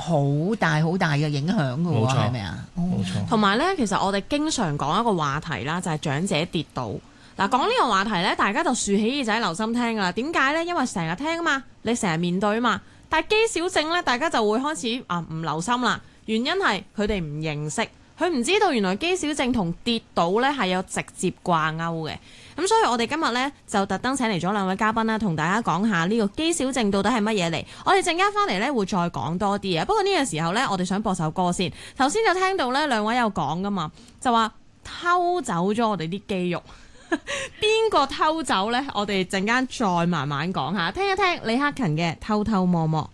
好大嘅影響㗎喎， 冇錯係咪啊？ 冇錯。 同埋咧，其實我哋經常講一個話題啦，就係長者跌倒。嗱，講呢個話題咧，大家就豎起耳仔留心聽㗎啦。點解咧？因為成日聽啊嘛，你成日面對啊嘛。但係肌少症咧，大家就會開始唔留心啦。原因係佢哋唔認識，佢唔知道原來肌少症同跌倒咧係有直接掛鈎嘅。咁所以我哋今日咧就特登請嚟咗兩位嘉賓啦，同大家講下呢個肌少症到底係乜嘢嚟。我哋陣間翻嚟咧會再講多啲嘅。不過呢個時候咧，我哋想播首歌先。頭先就聽到咧兩位有講噶嘛，就話偷走咗我哋啲肌肉。邊個偷走呢？我哋陣間再慢慢講下，聽一聽李克勤嘅《偷偷摸摸》。